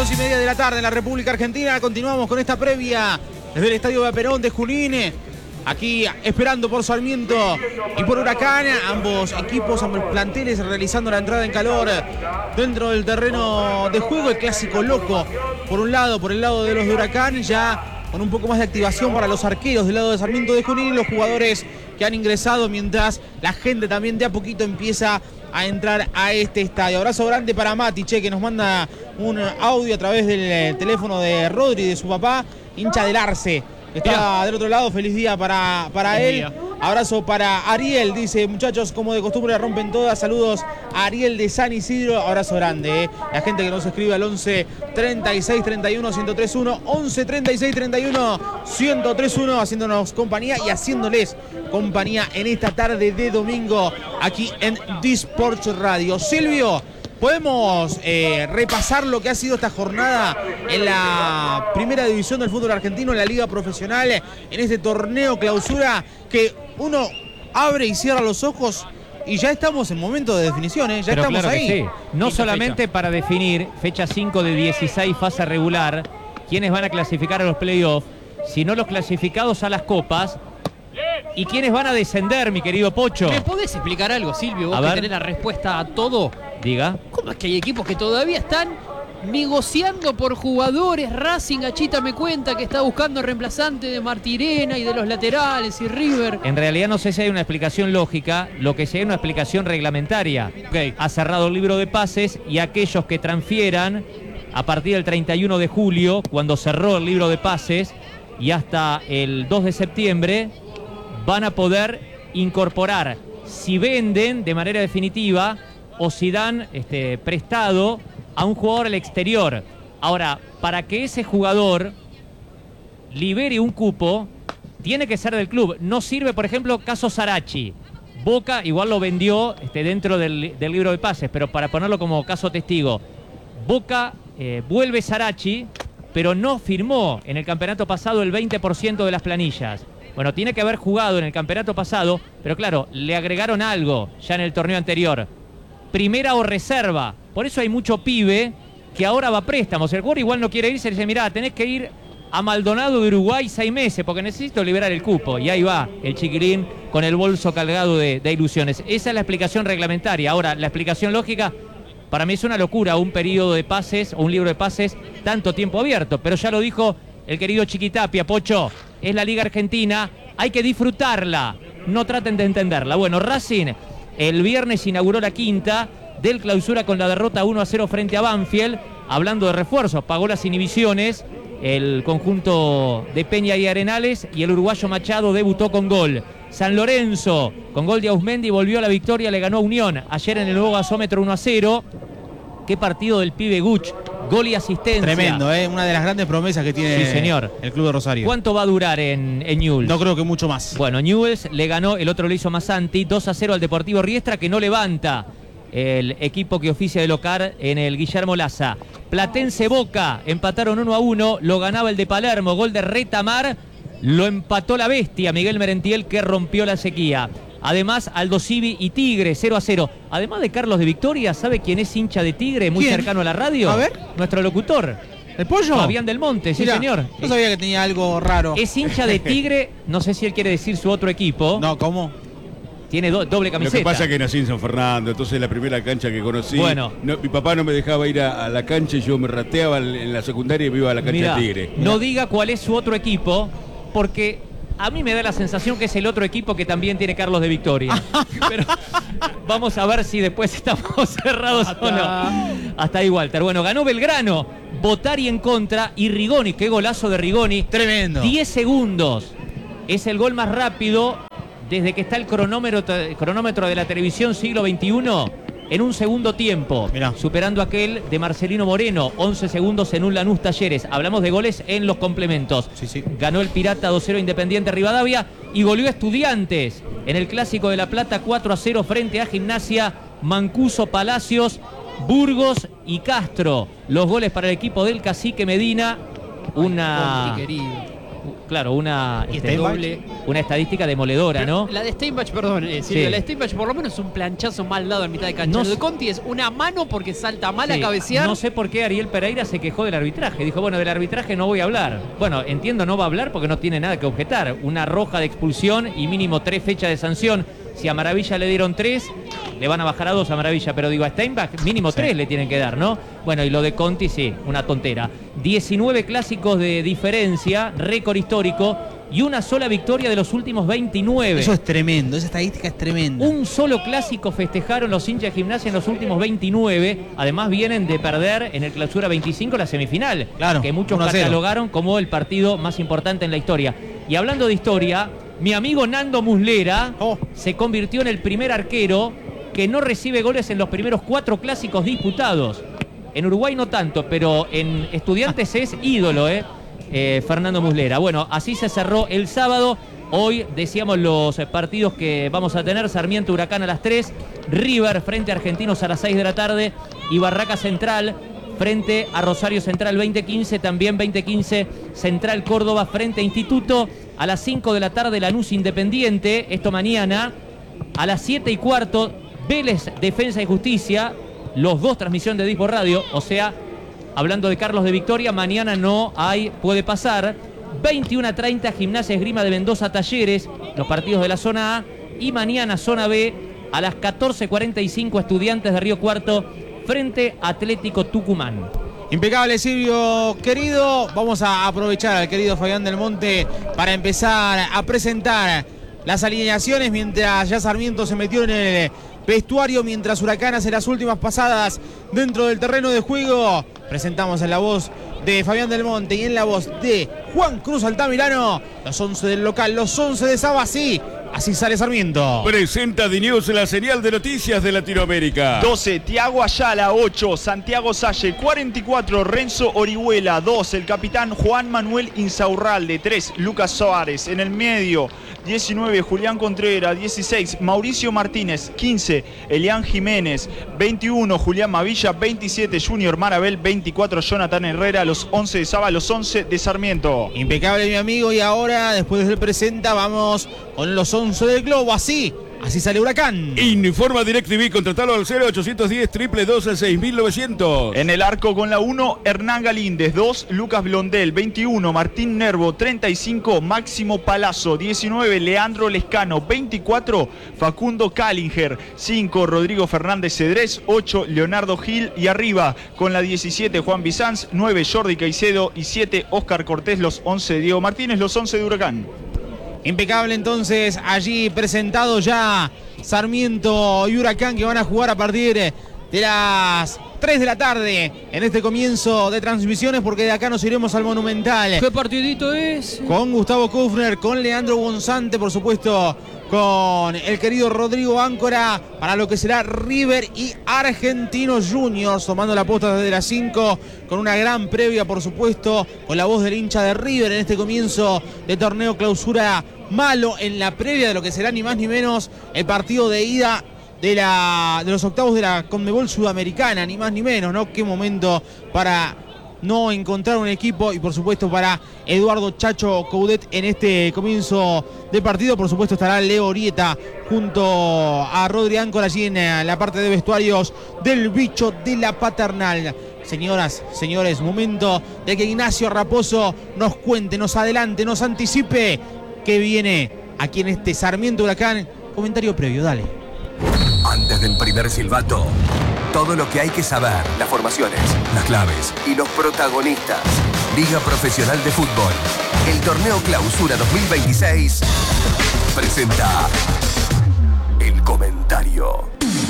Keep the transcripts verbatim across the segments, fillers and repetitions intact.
once y media de la tarde en la República Argentina. Continuamos con esta previa desde el Estadio de Perón de Junín. Aquí esperando por Sarmiento y por Huracán. Ambos equipos, ambos planteles realizando la entrada en calor dentro del terreno de juego. El clásico loco por un lado, por el lado de los de Huracán, ya con un poco más de activación para los arqueros del lado de Sarmiento de Junín y los jugadores que han ingresado, mientras la gente también de a poquito empieza a entrar a este estadio. Abrazo grande para Mati, che, que nos manda un audio a través del teléfono de Rodri, de su papá, hincha del Arce. Está Mirá. del otro lado, feliz día para, para él. Día. Abrazo para Ariel, dice, muchachos, como de costumbre rompen todas. Saludos a Ariel de San Isidro. Abrazo grande, eh. La gente que nos escribe al once treinta y seis treinta y uno ciento treinta y uno, once treinta y seis treinta y uno ciento treinta y uno, haciéndonos compañía y haciéndoles compañía en esta tarde de domingo aquí en Disports Radio. Silvio, ¿podemos eh, repasar lo que ha sido esta jornada en la primera división del fútbol argentino, en la liga profesional, en este torneo clausura que uno abre y cierra los ojos y ya estamos en momento de definiciones, ya Pero estamos claro ahí? Que sí. No Quinta solamente fecha. Para definir fecha cinco de dieciséis, fase regular, quiénes van a clasificar a los playoffs, sino los clasificados a las copas y quiénes van a descender, mi querido Pocho. ¿Me podés explicar algo, Silvio? Vos A que ver. tenés la respuesta a todo. Diga. ¿Cómo es que hay equipos que todavía están negociando por jugadores? Racing, Achita me cuenta que está buscando reemplazante de Martirena y de los laterales y River. En realidad no sé si hay una explicación lógica, lo que sí hay una explicación reglamentaria. Okay. Ha cerrado el libro de pases y aquellos que transfieran a partir del treinta y uno de julio, cuando cerró el libro de pases, y hasta el dos de septiembre, van a poder incorporar, si venden de manera definitiva o si dan este, prestado a un jugador al exterior. Ahora, para que ese jugador libere un cupo, tiene que ser del club. No sirve, por ejemplo, caso Sarachi. Boca igual lo vendió este, dentro del, del libro de pases, pero para ponerlo como caso testigo, Boca eh, vuelve Sarachi, pero no firmó en el campeonato pasado el veinte por ciento de las planillas. Bueno, tiene que haber jugado en el campeonato pasado, pero claro, le agregaron algo ya en el torneo anterior. Primera o reserva. Por eso hay mucho pibe que ahora va a préstamos. El jugador igual no quiere irse, le dice, mirá, tenés que ir a Maldonado de Uruguay seis meses porque necesito liberar el cupo. Y ahí va el chiquilín con el bolso cargado de, de ilusiones. Esa es la explicación reglamentaria. Ahora, la explicación lógica, para mí es una locura un periodo de pases o un libro de pases tanto tiempo abierto. Pero ya lo dijo el querido Chiquitapia, Pocho, es la Liga Argentina, hay que disfrutarla, no traten de entenderla. Bueno, Racing el viernes inauguró la quinta del clausura con la derrota uno a cero frente a Banfield. Hablando de refuerzos, pagó las inhibiciones el conjunto de Peña y Arenales y el uruguayo Machado debutó con gol. San Lorenzo, con gol de Ausmendi, volvió a la victoria, le ganó a Unión ayer en el nuevo gasómetro uno a cero. Qué partido del pibe Guch, gol y asistencia. Tremendo, ¿eh? Una de las grandes promesas que tiene sí, señor. el club de Rosario. ¿Cuánto va a durar en, en Newell's? No creo que mucho más. Bueno, Newell's le ganó, el otro lo hizo Massanti, dos a cero al Deportivo Riestra, que no levanta el equipo que oficia de local en el Guillermo Laza. Platense Boca, empataron uno a uno, lo ganaba el de Palermo, gol de Retamar, lo empató la bestia Miguel Merentiel, que rompió la sequía. Además, Aldo Civi y Tigre, cero a cero. Además de Carlos de Victoria, ¿sabe quién es hincha de Tigre? Muy ¿Quién? cercano a la radio. A ver. Nuestro locutor. ¿El Pollo? Fabián del Monte, sí, Mirá, señor. No sabía que tenía algo raro. Es hincha de Tigre, no sé si él quiere decir su otro equipo. No, ¿cómo? Tiene do doble camiseta. Lo que pasa es que nací en San Fernando, entonces la primera cancha que conocí. Bueno. No, mi papá no me dejaba ir a, a la cancha y yo me rateaba en la secundaria y me iba a la cancha Mirá, de Tigre. no diga cuál es su otro equipo, porque a mí me da la sensación que es el otro equipo que también tiene Carlos de Victoria. Pero vamos a ver si después estamos cerrados Hasta... o no. Hasta ahí, Walter. Bueno, ganó Belgrano, Botari en contra y Rigoni. Qué golazo de Rigoni. Tremendo. diez segundos. Es el gol más rápido desde que está el cronómetro, cronómetro de la televisión siglo veintiuno en un segundo tiempo. Mirá. Superando aquel de Marcelino Moreno, once segundos en un Lanús Talleres. Hablamos de goles en los complementos. Sí, sí. Ganó el Pirata dos cero Independiente Rivadavia y goleó a Estudiantes en el Clásico de La Plata cuatro a cero frente a Gimnasia, Mancuso, Palacios, Burgos y Castro. Los goles para el equipo del Cacique Medina. Una... claro, una, ¿Y este, Steinbach? doble, una estadística demoledora, ¿no? La de Steinbach, perdón, eh, Silvio, Sí. la de Steinbach por lo menos es un planchazo mal dado en mitad de cancha. No Lo de sé- Conti es una mano porque salta mal Sí, a cabecear. No sé por qué Ariel Pereira se quejó del arbitraje. Dijo, bueno, del arbitraje no voy a hablar. Bueno, entiendo, no va a hablar porque no tiene nada que objetar. Una roja de expulsión y mínimo tres fechas de sanción. Si a Maravilla le dieron tres, le van a bajar a dos a Maravilla. Pero digo, a Steinbach mínimo Sí. tres le tienen que dar, ¿no? Bueno, y lo de Conti, sí, una tontera. diecinueve clásicos de diferencia, récord histórico, y una sola victoria de los últimos veintinueve. Eso es tremendo, esa estadística es tremenda. Un solo clásico festejaron los hinchas de Gimnasia en los últimos veintinueve. Además vienen de perder en el Clausura veinticinco la semifinal, Claro, que muchos uno a cero. catalogaron como el partido más importante en la historia. Y hablando de historia, mi amigo Nando Muslera Oh. se convirtió en el primer arquero que no recibe goles en los primeros cuatro clásicos disputados. En Uruguay no tanto, pero en Estudiantes es ídolo, ¿eh? Eh, Fernando Muslera. Bueno, así se cerró el sábado. Hoy decíamos los partidos que vamos a tener: Sarmiento Huracán a las tres, River frente a Argentinos a las seis de la tarde y Barraca Central frente a Rosario Central veinte quince, también veinte quince Central Córdoba frente a Instituto a las cinco de la tarde, Lanús Independiente, esto mañana. A las siete y cuarto, Vélez Defensa y Justicia, los dos transmisión de Dispo Radio, o sea, hablando de Carlos de Victoria, mañana no hay, puede pasar. veintiuno a treinta, Gimnasia Esgrima de Mendoza Talleres, los partidos de la zona A. Y mañana zona B, a las catorce cuarenta y cinco, Estudiantes de Río Cuarto frente a Atlético Tucumán. Impecable, Silvio, querido. Vamos a aprovechar al querido Fabián del Monte para empezar a presentar las alineaciones mientras ya Sarmiento se metió en el vestuario, mientras Huracán hace las últimas pasadas dentro del terreno de juego. Presentamos en la voz de Fabián del Monte y en la voz de Juan Cruz Altamirano los once del local, los once de Sabasí. Así sale Sarmiento. Presenta DiNews, la señal de noticias de Latinoamérica. doce, Tiago Ayala. Ocho, Santiago Salle. cuarenta y cuatro, Renzo Orihuela. dos, el capitán Juan Manuel Insaurralde. tres, Lucas Soares. En el medio, diecinueve, Julián Contreras. dieciséis, Mauricio Martínez. quince, Elian Jiménez. veintiuno, Julián Mavilla. veintisiete, Junior Marabel. veinticuatro, Jonathan Herrera. Los once de Saba, los once de Sarmiento. Impecable, mi amigo. Y ahora, después del presenta, vamos con los once del Globo. Así, así sale Huracán. Informa DirecTV, contratalo al cero ochocientos diez, triple doce, seis mil novecientos. En el arco con la uno, Hernán Galíndez. dos, Lucas Blondel. veintiuno, Martín Nervo. treinta y cinco, Máximo Palazzo. diecinueve, Leandro Lescano. veinticuatro, Facundo Callinger. cinco, Rodrigo Fernández Cedrés. ocho, Leonardo Gil. Y arriba con la diecisiete, Juan Bizanz. nueve, Jordi Caicedo. Y siete, Oscar Cortés. Los once de Diego Martínez. Los once de Huracán. Impecable, entonces, allí presentado ya Sarmiento y Huracán, que van a jugar a partir de las tres de la tarde en este comienzo de transmisiones, porque de acá nos iremos al Monumental ¿Qué partidito es? con Gustavo Kufner, con Leandro Gonzante, por supuesto, con el querido Rodrigo Áncora, para lo que será River y Argentinos Juniors, tomando la posta desde las cinco, con una gran previa, por supuesto, con la voz del hincha de River en este comienzo de torneo clausura malo, en la previa de lo que será ni más ni menos el partido de ida de, la, de los octavos de la Conmebol Sudamericana, ni más ni menos, ¿no? Qué momento para no encontrar un equipo y por supuesto para Eduardo Chacho Coudet en este comienzo de partido. Por supuesto estará Leo Orieta junto a Rodri Áncora allí en la parte de vestuarios del bicho de la Paternal. Señoras, señores, momento de que Ignacio Raposo nos cuente, nos adelante, nos anticipe qué viene aquí en este Sarmiento Huracán. Comentario previo, dale. Antes del primer silbato, todo lo que hay que saber, las formaciones, las claves y los protagonistas. Liga Profesional de Fútbol, el torneo Clausura dos mil veintiséis, presenta el comentario.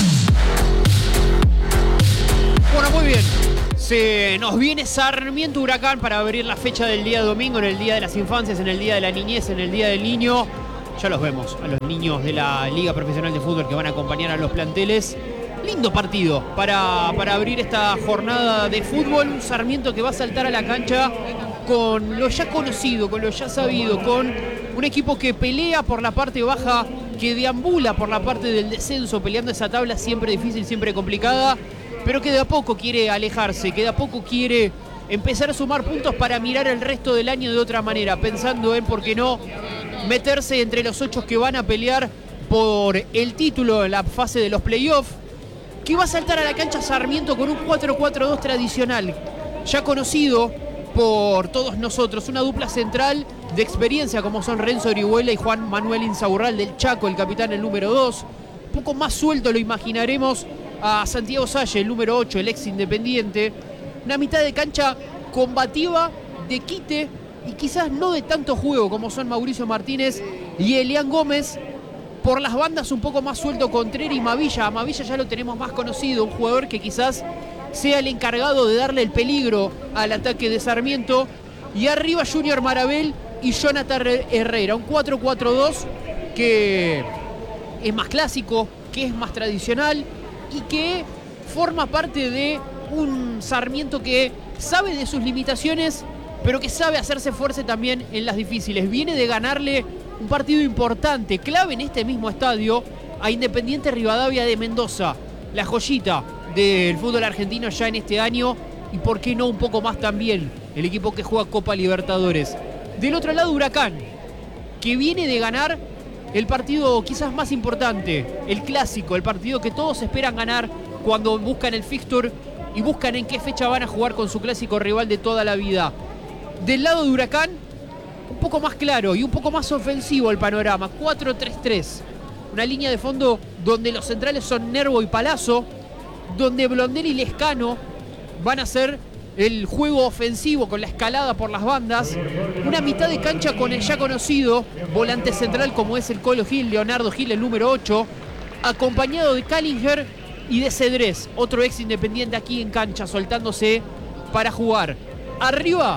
Bueno, muy bien. Se nos viene Sarmiento Huracán para abrir la fecha del día domingo, en el Día de las Infancias, en el Día de la Niñez, en el Día del Niño. Ya los vemos, a los niños de la Liga Profesional de Fútbol que van a acompañar a los planteles. Lindo partido para, para abrir esta jornada de fútbol. Un Sarmiento que va a saltar a la cancha con lo ya conocido, con lo ya sabido, con un equipo que pelea por la parte baja, que deambula por la parte del descenso, peleando esa tabla siempre difícil, siempre complicada, pero que de a poco quiere alejarse, que de a poco quiere empezar a sumar puntos para mirar el resto del año de otra manera, pensando en, por qué no, meterse entre los ocho que van a pelear por el título en la fase de los playoffs, que va a saltar a la cancha Sarmiento con un cuatro cuatro dos tradicional, ya conocido por todos nosotros, una dupla central de experiencia como son Renzo Orihuela y Juan Manuel Insaurral del Chaco, el capitán, el número dos. Un poco más suelto lo imaginaremos a Santiago Salle, el número ocho, el ex Independiente. Una mitad de cancha combativa, de quite y quizás no de tanto juego como son Mauricio Martínez y Elian Gómez. Por las bandas un poco más suelto Contreras y Mavilla. A Mavilla ya lo tenemos más conocido, un jugador que quizás sea el encargado de darle el peligro al ataque de Sarmiento. Y arriba Junior Marabel y Jonathan Herrera. Un cuatro cuatro dos que es más clásico, que es más tradicional y que forma parte de un Sarmiento que sabe de sus limitaciones, pero que sabe hacerse fuerza también en las difíciles. Viene de ganarle un partido importante, clave en este mismo estadio, a Independiente Rivadavia de Mendoza, la joyita del fútbol argentino ya en este año, y por qué no un poco más también, el equipo que juega Copa Libertadores. Del otro lado, Huracán, que viene de ganar el partido quizás más importante, el clásico, el partido que todos esperan ganar cuando buscan el fixture y buscan en qué fecha van a jugar con su clásico rival de toda la vida. Del lado de Huracán, un poco más claro y un poco más ofensivo el panorama, cuatro tres tres. Una línea de fondo donde los centrales son Nervo y Palazzo, donde Blondel y Lescano van a hacer el juego ofensivo con la escalada por las bandas. Una mitad de cancha con el ya conocido volante central como es el Colo Gil, Leonardo Gil, el número ocho, acompañado de Callinger y de Cedrés, otro ex Independiente aquí en cancha, soltándose para jugar. Arriba,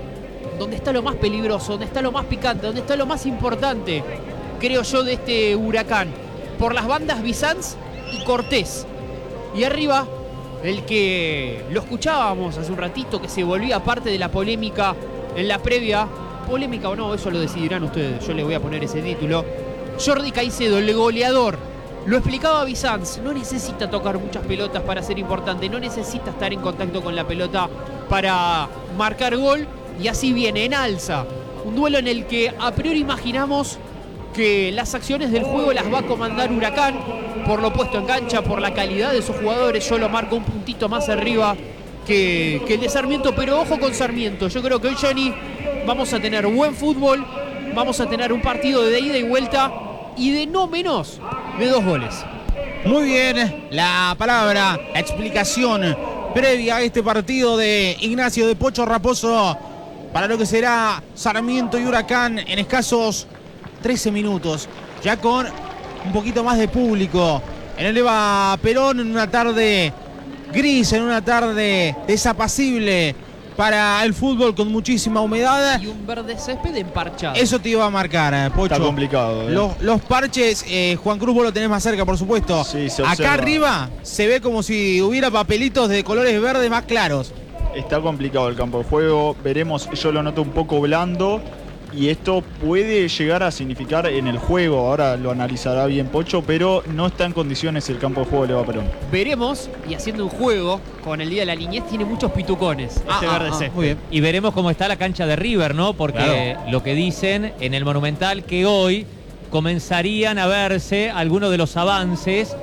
donde está lo más peligroso, donde está lo más picante, donde está lo más importante, creo yo, de este Huracán. Por las bandas Bizanz y Cortés. Y arriba, el que lo escuchábamos hace un ratito, que se volvía parte de la polémica en la previa. Polémica o no, eso lo decidirán ustedes. Yo le voy a poner ese título. Jordi Caicedo, el goleador. Lo explicaba Bizanz, no necesita tocar muchas pelotas para ser importante, no necesita estar en contacto con la pelota para marcar gol. Y así viene, en alza. Un duelo en el que a priori imaginamos que las acciones del juego las va a comandar Huracán, por lo puesto en cancha, por la calidad de sus jugadores. Yo lo marco un puntito más arriba que, que el de Sarmiento, pero ojo con Sarmiento. Yo creo que hoy, Johnny, vamos a tener buen fútbol, vamos a tener un partido de ida y vuelta y de no menos de dos goles. Muy bien, la palabra, la explicación previa a este partido de Ignacio de Pocho Raposo para lo que será Sarmiento y Huracán en escasos trece minutos, ya con un poquito más de público en el Eva Perón, en una tarde gris, en una tarde desapacible para el fútbol, con muchísima humedad. Y un verde césped emparchado. Eso te iba a marcar, Pocho. Está complicado. ¿eh? Los, los parches, eh, Juan Cruz, vos lo tenés más cerca, por supuesto. Sí, se Acá observa. arriba se ve como si hubiera papelitos de colores verdes más claros. Está complicado el campo de juego. Veremos, yo lo noto un poco blando. Y esto puede llegar a significar en el juego, ahora lo analizará bien Pocho, pero no está en condiciones el campo de juego de Eva Perón. Veremos, y haciendo un juego con el Día de la Niñez, tiene muchos pitucones este Ah, verde ah, ah, césped. muy bien. Y veremos cómo está la cancha de River, ¿no? Porque Claro. lo que dicen en el Monumental, que hoy comenzarían a verse algunos de los avances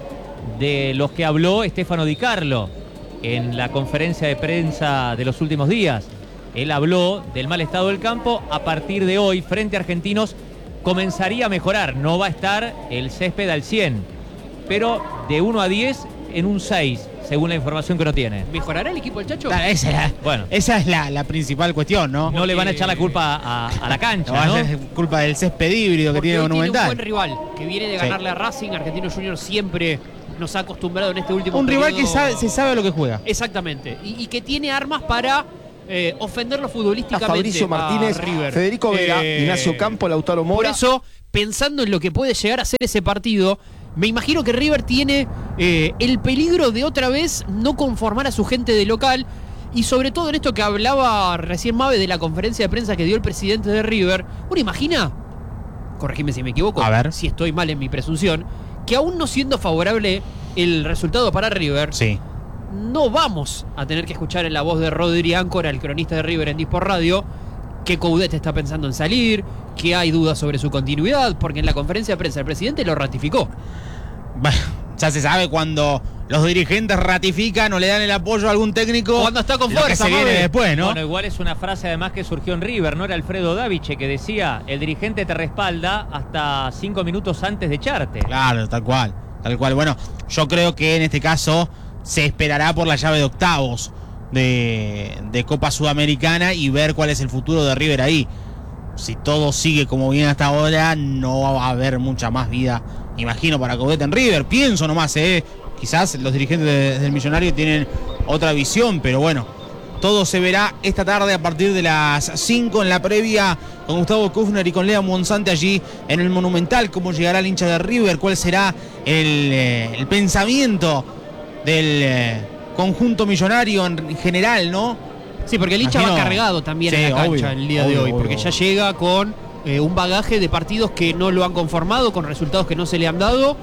de los que habló Stefano Di Carlo en la conferencia de prensa de los últimos días. Él habló del mal estado del campo. A partir de hoy, frente a Argentinos, comenzaría a mejorar. No va a estar el césped al cien, pero de uno a diez en un seis, según la información que uno tiene. ¿Mejorará el equipo del Chacho? Claro, esa, es la- Bueno. esa es la, la principal cuestión, ¿no? No le van a echar la culpa a, a la cancha, No, ¿no? es culpa del césped híbrido que Porque tiene hoy Monumental. Tiene un buen rival que viene de Sí. ganarle a Racing. Argentino Junior siempre nos ha acostumbrado en este último Un rival que periodo- sabe- se sabe a lo que juega. Exactamente. Y, y que tiene armas para eh, ofenderlo futbolísticamente. Fabricio a Martínez, River. Federico Vera, Eh, Ignacio Campo, Lautaro Por Mora. eso, pensando en lo que puede llegar a ser ese partido, me imagino que River tiene eh, el peligro de otra vez no conformar a su gente de local. Y sobre todo en esto que hablaba recién Mabe de la conferencia de prensa que dio el presidente de River. ¿Uno imagina? Corregime si me equivoco. A ver. Si estoy mal en mi presunción. Que aún no siendo favorable el resultado para River, Sí. no vamos a tener que escuchar en la voz de Rodri Áncora, el cronista de River en Disport Radio, que Coudet está pensando en salir, que hay dudas sobre su continuidad, porque en la conferencia de prensa el presidente lo ratificó. Bueno, ya se sabe cuando los dirigentes ratifican o le dan el apoyo a algún técnico. Cuando está con lo que fuerza, se viene Mabe. después, ¿no? Bueno, igual es una frase además que surgió en River, ¿no? Era Alfredo Daviche que decía, el dirigente te respalda hasta cinco minutos antes de echarte. Claro, tal cual, tal cual. Bueno, yo creo que en este caso se esperará por la llave de octavos de, de Copa Sudamericana y ver cuál es el futuro de River ahí. Si todo sigue como viene hasta ahora, no va a haber mucha más vida, imagino, para Coudet en River. Pienso nomás, eh. Quizás los dirigentes de, del Millonario tienen otra visión, pero bueno, todo se verá esta tarde a partir de las cinco en la previa con Gustavo Kufner y con Lea Monzante allí en el Monumental. Cómo llegará el hincha de River, cuál será el, eh, el pensamiento del eh, conjunto millonario en general, ¿no? Sí, porque el hincha Imagino, va cargado también sí, en la cancha obvio, el día de obvio, hoy, obvio, porque obvio. ya llega con eh, un bagaje de partidos que no lo han conformado, con resultados que no se le han dado,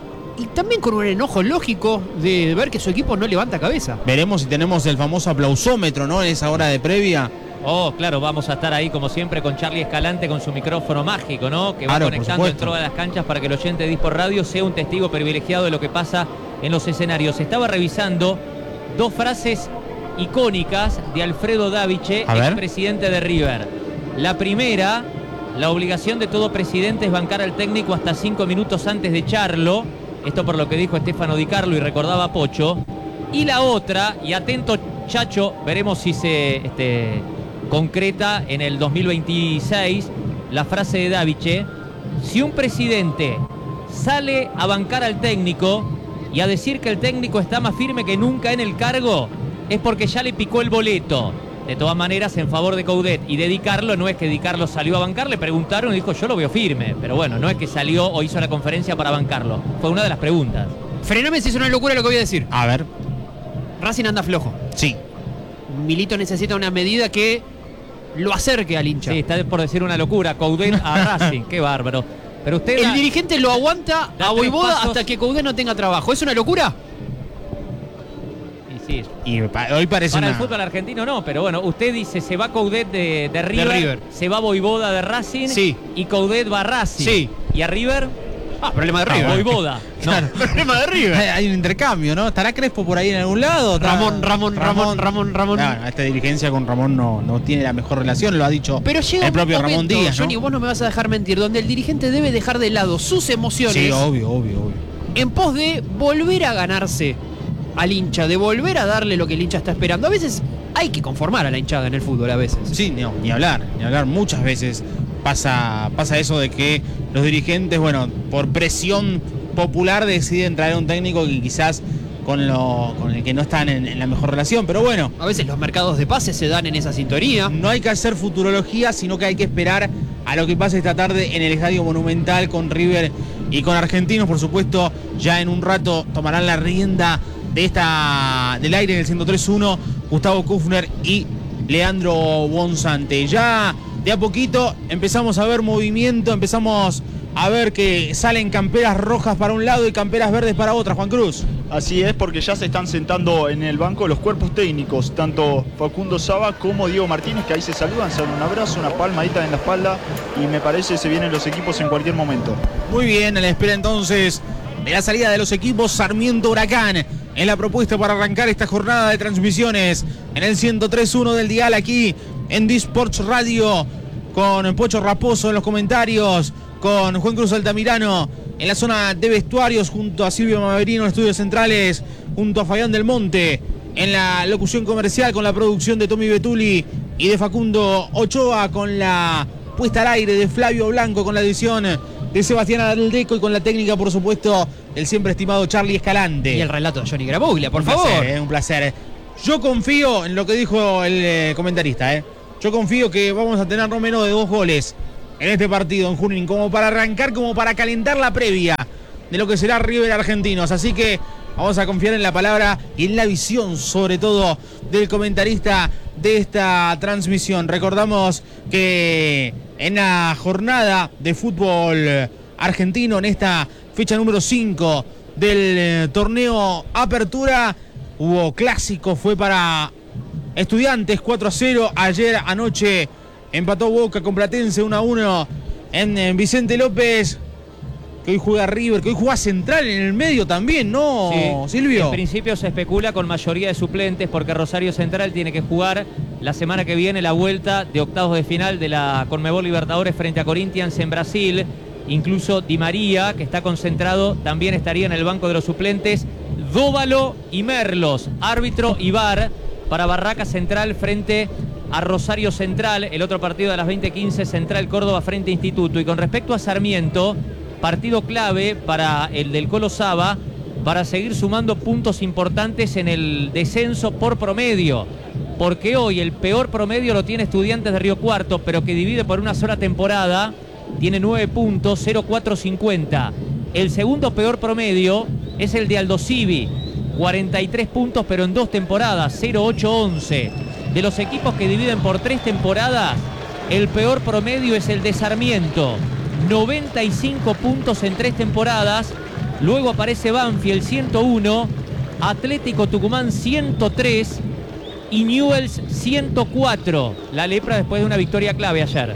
y también con un enojo lógico de ver que su equipo no levanta cabeza. Veremos si tenemos el famoso aplausómetro, ¿no? En esa hora de previa. Oh, claro, vamos a estar ahí como siempre con Charlie Escalante con su micrófono mágico, ¿no? Que va Claro, por conectando en supuesto. todas las canchas para que el oyente de Disport Radio sea un testigo privilegiado de lo que pasa en los escenarios. Estaba revisando dos frases icónicas de Alfredo Daviche, A ver. expresidente de River. La primera, la obligación de todo presidente es bancar al técnico hasta cinco minutos antes de echarlo. Esto por lo que dijo Estefano Di Carlo y recordaba a Pocho. Y la otra, y atento Chacho, veremos si se este, concreta en el dos mil veintiséis, la frase de Daviche: si un presidente sale a bancar al técnico y a decir que el técnico está más firme que nunca en el cargo, es porque ya le picó el boleto. De todas maneras, en favor de Coudet y de Di Carlo, no es que Di Carlo salió a bancar, le preguntaron y dijo yo lo veo firme, pero bueno, no es que salió o hizo la conferencia para bancarlo, fue una de las preguntas. Frename si es una locura lo que voy a decir. A ver, Racing anda flojo. sí. Milito necesita una medida que lo acerque al hincha. Sí, está por decir una locura, Coudet a Racing, qué bárbaro. Pero usted El da- dirigente lo aguanta da a tres Voivoda pasos. hasta que Coudet no tenga trabajo. ¿Es una locura? Y sí, Y pa- hoy parece para una... el fútbol argentino no, pero bueno, usted dice se va Coudet de, de, River, River. se va Voivoda de Racing Sí. y Coudet va a Racing. Sí. ¿Y a River? Ah, problema de Ah, River. Voivoda. Claro. Problema de River. Hay hay un intercambio, ¿no? ¿Estará Crespo por ahí en algún lado? ¿Está- Ramón, Ramón, Ramón, Ramón, Ramón. Claro, esta dirigencia con Ramón no, no tiene la mejor relación, lo ha dicho Pero llega el propio un momento, Ramón Díaz, ¿no? Johnny, vos no me vas a dejar mentir, donde el dirigente debe dejar de lado sus emociones Sí, obvio, obvio, obvio. en pos de volver a ganarse al hincha, de volver a darle lo que el hincha está esperando. A veces hay que conformar a la hinchada en el fútbol, a veces. Sí, no, ni hablar, ni hablar. Muchas veces pasa, pasa eso de que los dirigentes, bueno, por presión popular deciden traer un técnico que quizás con, lo, con el que no están en, en la mejor relación. Pero bueno, A veces los mercados de pases se dan en esa sintonía. no hay que hacer futurología, sino que hay que esperar a lo que pase esta tarde en el Estadio Monumental con River y con Argentinos. Por supuesto, ya en un rato tomarán la rienda de esta del aire en el ciento tres punto uno Gustavo Kufner y Leandro Bonzante. Ya de a poquito empezamos a ver movimiento, empezamos a ver que salen camperas rojas para un lado y camperas verdes para otra, Juan Cruz. Así es, porque ya se están sentando en el banco los cuerpos técnicos, tanto Facundo Saba como Diego Martínez, que ahí se saludan, se dan un abrazo, una palmadita en la espalda, y me parece se vienen los equipos en cualquier momento. Muy bien, a la espera entonces de la salida de los equipos. Sarmiento Huracán en la propuesta para arrancar esta jornada de transmisiones en el ciento tres punto uno del dial aquí en Disports Radio, con Pocho Raposo en los comentarios, con Juan Cruz Altamirano en la zona de vestuarios, junto a Silvio Maverino en estudios centrales, junto a Fabián del Monte en la locución comercial, con la producción de Tommy Betuli y de Facundo Ochoa, con la puesta al aire de Flavio Blanco, con la edición de Sebastián Aldeco y con la técnica, por supuesto, el siempre estimado Charlie Escalante. Y el relato de Johnny Gramuglia, por un favor. Placer, eh, un placer. Yo confío en lo que dijo el eh, comentarista. Eh. Yo confío que vamos a tener no menos de dos goles en este partido en Junín, como para arrancar, como para calentar la previa de lo que será River Argentinos. Así que vamos a confiar en la palabra y en la visión, sobre todo, del comentarista de esta transmisión. Recordamos que en la jornada de fútbol argentino, en esta fecha número cinco del eh, torneo Apertura, Hubo clásico, fue para Estudiantes cuatro a cero. Ayer anoche empató Boca con Platense uno a uno en, en Vicente López. Que hoy juega River, que hoy juega Central en el medio también, ¿no, sí, Silvio? En principio se especula con mayoría de suplentes porque Rosario Central tiene que jugar la semana que viene la vuelta de octavos de final de la Conmebol Libertadores frente a Corinthians en Brasil. Incluso Di María, que está concentrado, también estaría en el banco de los suplentes. Dóvalo y Merlos, árbitro y V A R para Barraca Central frente a Rosario Central. El otro partido de las veinte quince, Central Córdoba frente a Instituto. Y con respecto a Sarmiento, partido clave para el del Colo Saba para seguir sumando puntos importantes en el descenso por promedio. Porque hoy el peor promedio lo tiene Estudiantes de Río Cuarto, pero que divide por una sola temporada, tiene nueve puntos, cero cuatro cincuenta. El segundo peor promedio es el de Aldo Civi, cuarenta y tres puntos, pero en dos temporadas, cero ocho once. De los equipos que dividen por tres temporadas, el peor promedio es el de Sarmiento, noventa y cinco puntos en tres temporadas. Luego aparece Banfield, ciento uno, Atlético Tucumán, ciento tres y Newell's, ciento cuatro. La lepra después de una victoria clave ayer.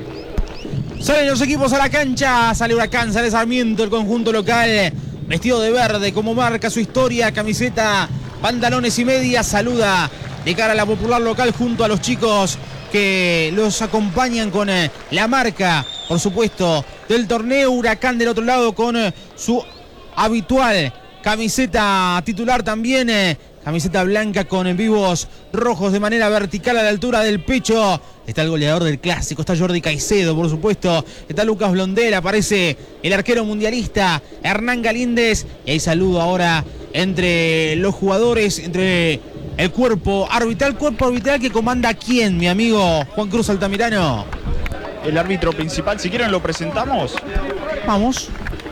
Salen los equipos a la cancha, sale Huracán, sale Sarmiento, el conjunto local, vestido de verde, como marca su historia, camiseta, pantalones y medias, saluda de cara a la popular local junto a los chicos que los acompañan con eh, la marca, por supuesto, del torneo. Huracán del otro lado con eh, su habitual camiseta titular también, eh, camiseta blanca con vivos rojos de manera vertical a la altura del pecho. Está el goleador del clásico, está Jordi Caicedo, por supuesto. Está Lucas Blondel, aparece el arquero mundialista Hernán Galíndez. Y hay saludo ahora entre los jugadores, entre el cuerpo arbitral. Cuerpo arbitral que comanda ¿quién, mi amigo Juan Cruz Altamirano? El árbitro principal, si quieren lo presentamos. Vamos.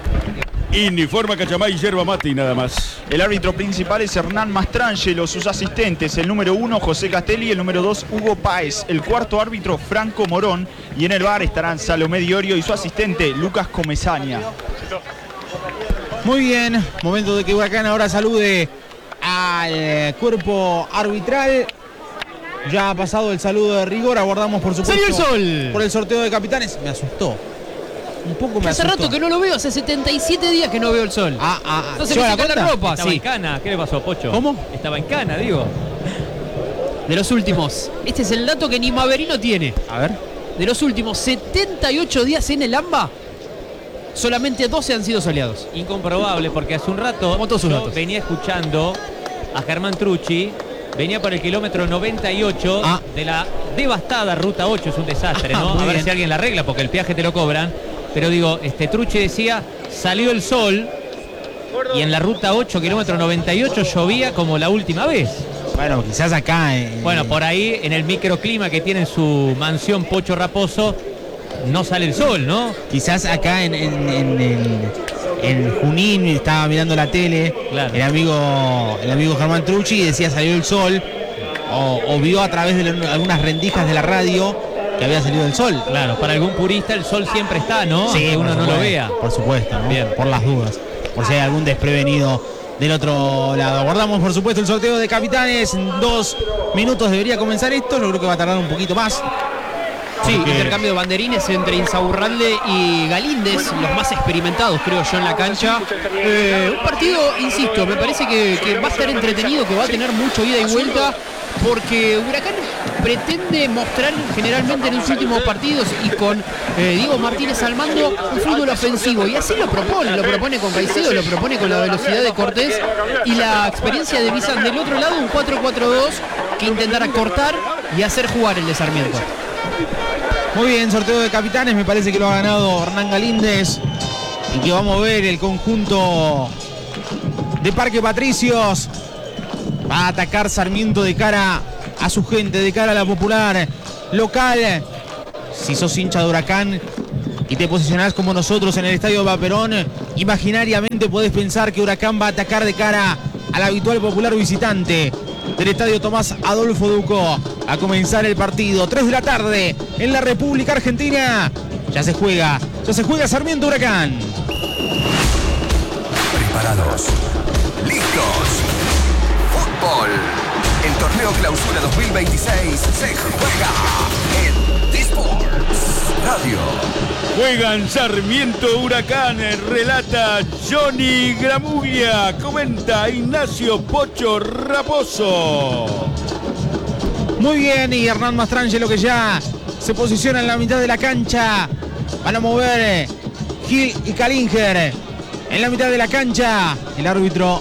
Uniforma Cachamay y yerba mate y nada más. El árbitro principal es Hernán Mastrangelo, sus asistentes, el número uno José Castelli, el número dos Hugo Páez, el cuarto árbitro Franco Morón, y en el bar estarán Salomé Diorio y su asistente Lucas Comesaña. Muy bien, momento de que Huracán ahora salude al cuerpo arbitral. Ya ha pasado el saludo de rigor, abordamos por supuesto ¡Salió el sol! por el sorteo de capitanes. Me asustó. Un poco me Hace asustó. rato que no lo veo, hace setenta y siete días que no veo el sol. Ah, ah, ah. Entonces ¿Lleva me la sacan la cuenta? ropa, Estaba sí. en cana. ¿Qué le pasó, Pocho? ¿Cómo? Estaba en cana, digo. De los últimos. Este es el dato que ni Maverino tiene. A ver. De los últimos setenta y ocho días en el AMBA, solamente doce han sido soleados. Incomprobable, porque hace un rato Como todos sus yo datos. venía escuchando a Germán Trucci, venía por el kilómetro noventa y ocho Ah. de la devastada Ruta ocho, es un desastre, Ah, ¿no? muy A ver bien. si alguien la arregla, porque el peaje te lo cobran. Pero digo, este Trucci decía, salió el sol y en la Ruta ocho, kilómetro noventa y ocho, llovía como la última vez. Bueno, quizás acá. Eh, Bueno, por ahí, en el microclima que tiene en su mansión Pocho Raposo, no sale el sol, ¿no? Quizás acá en, en, en, en- en Junín estaba mirando la tele, Claro. el amigo el amigo Germán Trucci, y decía salió el sol, o, o vio a través de la- algunas rendijas de la radio que había salido el sol. Claro, para algún purista el sol siempre está, ¿no? Aunque por uno no lo supuesto, vea. Por supuesto, ¿no? Bien. Por las dudas, por si hay algún desprevenido del otro lado. Abordamos por supuesto el sorteo de capitanes. En dos minutos debería comenzar esto, yo creo que va a tardar un poquito más. Sí, Porque- intercambio de banderines entre Insaurralde y Galíndez, los más experimentados, creo yo, en la cancha. Eh, un partido, insisto, me parece que, que va a estar entretenido, que va a tener mucho ida y vuelta, porque Huracán pretende mostrar generalmente en los últimos partidos y con eh, Diego Martínez al mando un fútbol ofensivo, y así lo propone, lo propone con Caicedo, lo propone con la velocidad de Cortés y la experiencia de Bizan. Del otro lado, un cuatro cuatro dos que intentará cortar y hacer jugar el de Sarmiento. Muy bien, sorteo de capitanes, me parece que lo ha ganado Hernán Galíndez y que va a mover el conjunto de Parque Patricios. Va a atacar Sarmiento de cara a su gente, de cara a la popular local. Si sos hincha de Huracán y te posicionás como nosotros en el estadio Vaperón, imaginariamente podés pensar que Huracán va a atacar de cara al habitual popular visitante del estadio Tomás Adolfo Ducó. A comenzar el partido, tres de la tarde en la República Argentina. Ya se juega, ya se juega Sarmiento Huracán. Preparados. Listos. fútbol. El torneo Clausura dos mil veintiséis se juega en Disports Radio. Juegan Sarmiento Huracán, relata Johnny Gramuglia, comenta Ignacio Pocho Raposo. Muy bien, y Hernán Mastrangelo que ya se posiciona en la mitad de la cancha. Van a mover Gil y Kalinger en la mitad de la cancha. El árbitro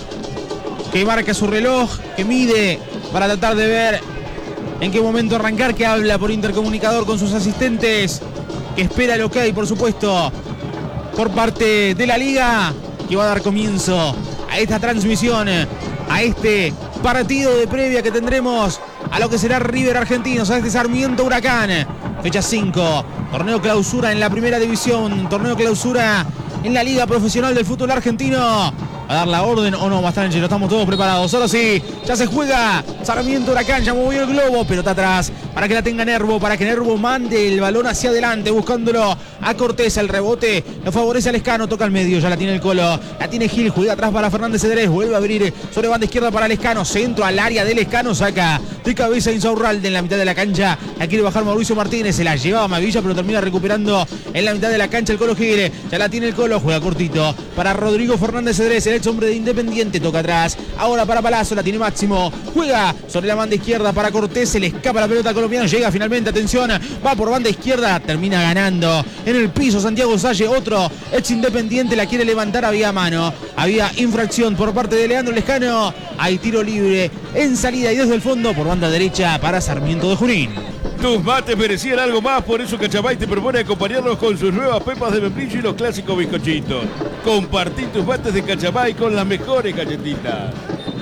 que marca su reloj, que mide para tratar de ver en qué momento arrancar, que habla por intercomunicador con sus asistentes, que espera el ok, por supuesto, por parte de la liga, que va a dar comienzo a esta transmisión, a este partido de previa que tendremos a lo que será River Argentinos, a este Sarmiento Huracán. Fecha cinco, torneo clausura en la primera división, torneo clausura en la Liga Profesional del Fútbol Argentino. A dar la orden o no, bastante, no estamos todos preparados. Ahora sí, ya se juega. Sarmiento Huracán ya movió el globo, pelota atrás para que la tenga Nervo, para que Nervo mande el balón hacia adelante, buscándolo a Cortés. El rebote lo favorece a Lescano, toca al medio, ya la tiene el Colo, la tiene Gil, juega atrás para Fernández Cedrés, vuelve a abrir sobre banda izquierda para Lescano, centro al área de Lescano, saca de cabeza Insaurralde en la mitad de la cancha, la quiere bajar Mauricio Martínez, se la llevaba Mavilla, pero termina recuperando en la mitad de la cancha el Colo Gil, ya la tiene el Colo, juega cortito para Rodrigo Fernández Cedrés, el ex hombre de Independiente, toca atrás, ahora para Palazzo, la tiene Máximo, juega sobre la banda izquierda para Cortés, se le escapa la pelota colombiana, llega finalmente, atención, va por banda izquierda, termina ganando en el piso Santiago Salle, otro ex Independiente, la quiere levantar, había mano, había infracción por parte de Leandro Lescano, hay tiro libre en salida y desde el fondo por banda derecha para Sarmiento de Junín. Tus mates merecían algo más, por eso Cachabay te propone acompañarlos con sus nuevas pepas de membrillo y los clásicos bizcochitos. Compartí tus mates de Cachabay con las mejores galletitas.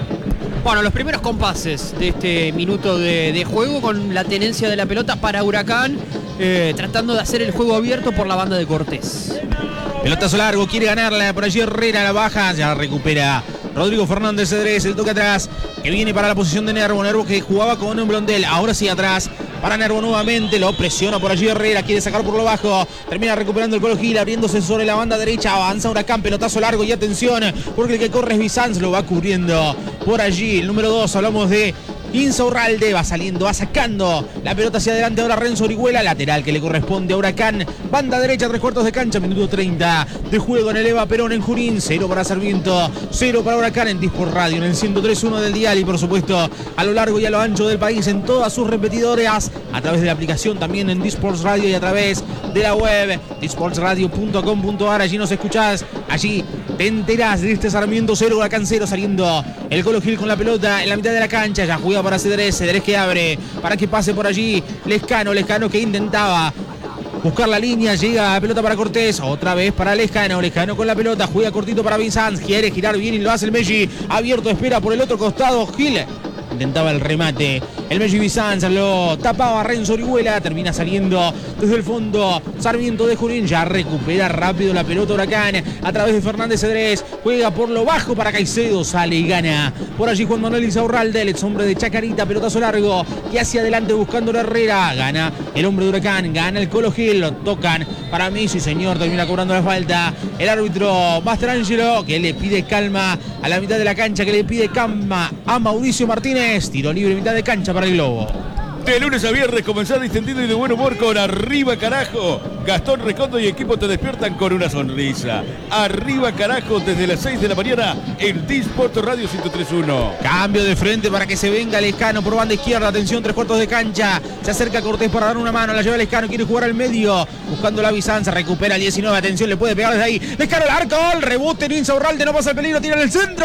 Bueno, los primeros compases de este minuto de, de juego con la tenencia de la pelota para Huracán, eh, tratando de hacer el juego abierto por la banda de Cortés. Pelotazo largo, quiere ganarla, por allí Herrera la baja, ya la recupera Rodrigo Fernández Cedrés, el toque atrás, que viene para la posición de Nervo, Nervo que jugaba con un Blondel, ahora sí atrás, para Nervo nuevamente, lo presiona por allí Herrera, quiere sacar por lo bajo, termina recuperando el Colo Gil, abriéndose sobre la banda derecha, avanza Huracán, pelotazo largo y atención, porque el que corre es Bizanz, lo va cubriendo por allí, el número dos, hablamos de Insaurralde, va saliendo, va sacando la pelota hacia adelante, ahora Renzo Orihuela, lateral que le corresponde a Huracán, banda derecha, tres cuartos de cancha, minuto treinta de juego en el Eva Perón en Junín, cero para Sarmiento, cero para Huracán en Disport Radio, en el ciento tres punto uno del dial y por supuesto a lo largo y a lo ancho del país en todas sus repetidoras, a través de la aplicación también en Disports Radio y a través de la web disports radio punto com punto a r, allí nos escuchás, allí te enterás de este Sarmiento cero, Huracán cero, saliendo el Colo Gil con la pelota en la mitad de la cancha, ya juega para Cedrés, Cedrés que abre para que pase por allí Lescano, Lescano que intentaba buscar la línea, llega a pelota para Cortés, otra vez para Lescano, Lescano con la pelota, juega cortito para Bizanz, quiere girar bien y lo hace el Messi, abierto, espera por el otro costado, Gil intentaba el remate, el Messi Bizanz lo tapaba Renzo Orihuela, termina saliendo desde el fondo Sarmiento de Junín, ya recupera rápido la pelota Huracán a través de Fernández Cedrés, juega por lo bajo para Caicedo, sale y gana por allí Juan Manuel Insaurralde, el ex hombre de Chacarita, pelotazo largo que hacia adelante buscando la Herrera, gana el hombre de Huracán, gana el Colo Gil, lo tocan para mí, sí señor, termina cobrando la falta el árbitro Mastrangelo, que le pide calma a la mitad de la cancha, que le pide calma a Mauricio Martínez, tiro libre mitad de cancha para el Globo. De lunes a viernes comenzar distendido y de buen humor con Arriba Carajo. Gastón Recondo y equipo te despiertan con una sonrisa. Arriba Carajo desde las seis de la mañana en Disport Radio ciento tres punto uno. Cambio de frente para que se venga Lescano por banda izquierda. Atención, tres cuartos de cancha. Se acerca Cortés para dar una mano. La lleva Lescano, quiere jugar al medio. Buscando la Bizanza, recupera el diecinueve. Atención, le puede pegar desde ahí. Lescano al arco, el rebote en Insaurralde, no pasa el peligro, tira en el centro.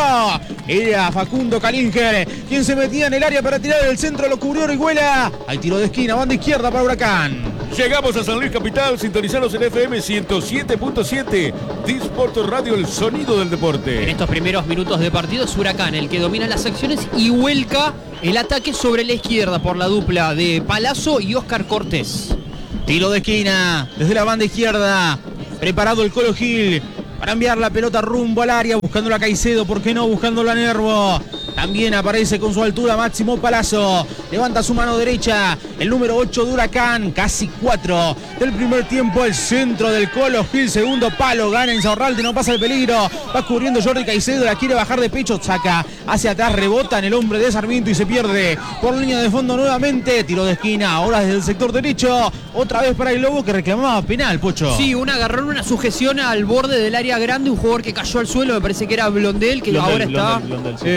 Era Facundo Kalinger quien se metía en el área para tirar el centro, lo cubrió Orihuela. Hay tiro de esquina, banda izquierda para Huracán. Llegamos a San Luis Capital, sintonizados en F M ciento siete punto siete, Disport Radio, el sonido del deporte. En estos primeros minutos de partido es Huracán el que domina las acciones y vuelca el ataque sobre la izquierda por la dupla de Palazzo y Oscar Cortés. Tiro de esquina, desde la banda izquierda, preparado el Colo Gil para enviar la pelota rumbo al área, buscándolo a Caicedo, ¿por qué no? Buscándolo a Nervo. También aparece con su altura Máximo Palazzo. Levanta su mano derecha. El número ocho de Huracán. Casi cuatro del primer tiempo. El centro del Colo Gil. Segundo palo. Gana Insaurralde. No pasa el peligro. Va cubriendo Jordi Caicedo. La quiere bajar de pecho. Saca hacia atrás. Rebota en el hombre de Sarmiento y se pierde por línea de fondo nuevamente. Tiro de esquina. Ahora desde el sector derecho. Otra vez para el Lobo que reclamaba penal, Pocho. Sí, un agarrón, una sujeción al borde del área grande. Un jugador que cayó al suelo. Me parece que era Blondel. Que Blondel, ahora está Blondel, Blondel, sí. eh,